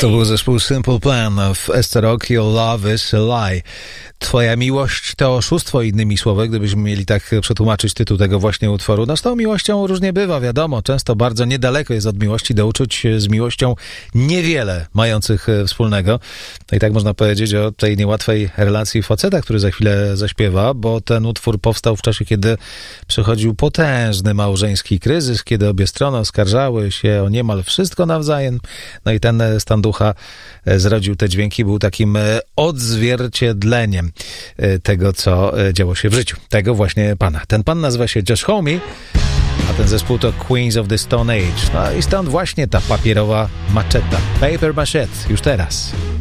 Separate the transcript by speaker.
Speaker 1: To był zespół Simple Plan w Esther Rock, Your Love is a Lie. Twoja miłość to oszustwo, innymi słowy, gdybyśmy mieli tak przetłumaczyć tytuł tego właśnie utworu. No z tą miłością różnie bywa, wiadomo, często bardzo niedaleko jest od miłości do uczuć, z miłością niewiele mających wspólnego. No i tak można powiedzieć o tej niełatwej relacji faceta, który za chwilę zaśpiewa, bo ten utwór powstał w czasie, kiedy przechodził potężny małżeński kryzys, kiedy obie strony oskarżały się o niemal wszystko nawzajem. No i ten stan ducha zrodził te dźwięki, był takim odzwierciedleniem tego, co działo się w życiu. Tego właśnie pana. Ten pan nazywa się Josh Homme, a ten zespół to Queens of the Stone Age. No i stąd właśnie ta papierowa maczeta. Paper Machete. Już teraz.